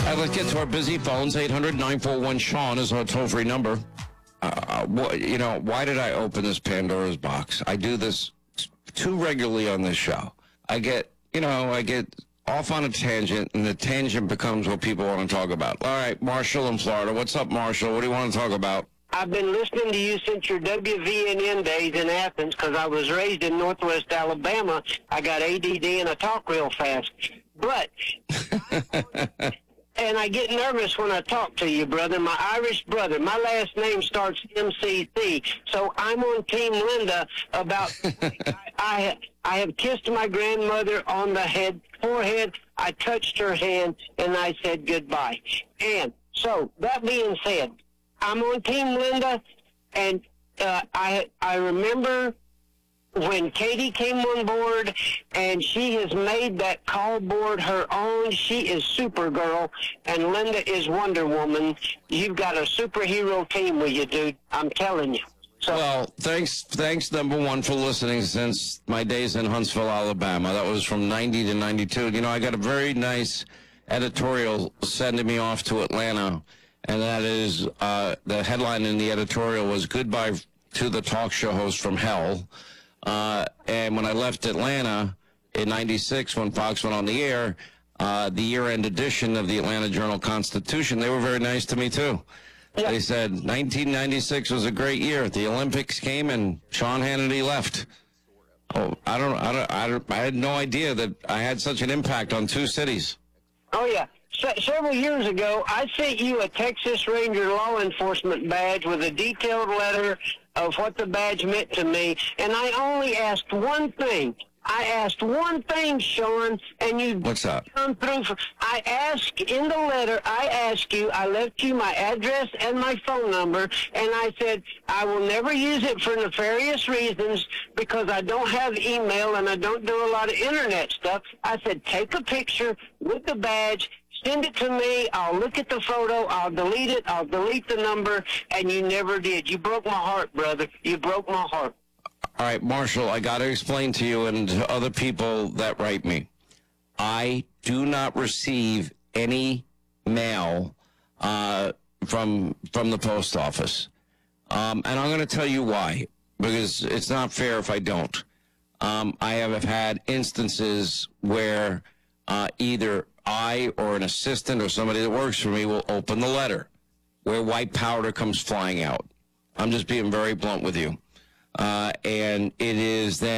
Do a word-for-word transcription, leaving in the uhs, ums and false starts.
right, let's get to our busy phones. eight hundred, nine four one, Sean is our toll-free number. Uh, what, you know, why did I open this Pandora's box? I do this too regularly on this show. I get, you know, I get off on a tangent, and the tangent becomes what people want to talk about. All right, Marshall in Florida. What's up, Marshall? What do you want to talk about? I've been listening to you since your W V N N days in Athens because I was raised in Northwest Alabama. I got A D D and I talk real fast. But, and I get nervous when I talk to you, brother, my Irish brother. My last name starts M C C, so I'm on Team Linda about, I, I, I have kissed my grandmother on the head, forehead. I touched her hand, and I said goodbye. And so, that being said, I'm on Team Linda, and uh, I I remember when Katie came on board, and she has made that call board her own. She is Supergirl, and Linda is Wonder Woman. You've got a superhero team with you, dude. I'm telling you. So, well, thanks, thanks, number one, for listening since my days in Huntsville, Alabama. That was from ninety to ninety-two. You know, I got a very nice editorial sending me off to Atlanta. And that is, uh, the headline in the editorial was Goodbye to the Talk Show Host from Hell. Uh, and when I left Atlanta in ninety-six, when Fox went on the air, uh, the year-end edition of the Atlanta Journal-Constitution, they were very nice to me, too. Yeah. They said nineteen ninety-six was a great year. The Olympics came and Sean Hannity left. Oh, I don't, I don't, I don't, I had no idea that I had such an impact on two cities. Oh, yeah. Se- several years ago, I sent you a Texas Ranger law enforcement badge with a detailed letter of what the badge meant to me, and I only asked one thing. I asked one thing, Sean, and you What's that? come through. For, I asked in the letter, I asked you, I left you my address and my phone number, and I said, I will never use it for nefarious reasons because I don't have email and I don't do a lot of internet stuff. I said, take a picture with the badge, send it to me, I'll look at the photo, I'll delete it, I'll delete the number, and you never did. You broke my heart, brother. You broke my heart. All right, Marshall, I got to explain to you and to other people that write me. I do not receive any mail uh, from from the post office. Um, and I'm going to tell you why, because it's not fair if I don't. Um, I have had instances where uh, either I or an assistant or somebody that works for me will open the letter where white powder comes flying out. I'm just being very blunt with you. Uh, and it is then